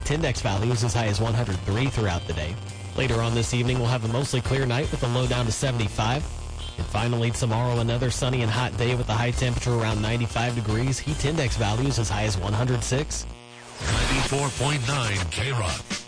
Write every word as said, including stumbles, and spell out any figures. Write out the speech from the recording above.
heat index values as high as one hundred three throughout the day. Later on this evening, we'll have a mostly clear night with a low down to seventy-five. And finally, tomorrow, another sunny and hot day with a high temperature around ninety-five degrees. Heat index values as high as one hundred six. ninety-four point nine K-Rock.